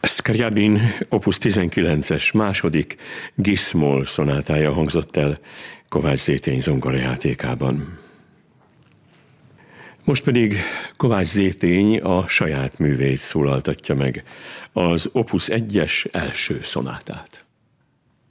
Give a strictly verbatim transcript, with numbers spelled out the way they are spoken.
Scriabin opus tizenkilences második Gis-moll szonátája hangzott el Kovács Zétény zongorajátékában. Most pedig Kovács Zétény a saját művét szólaltatja meg, az opus egyes első szonátát.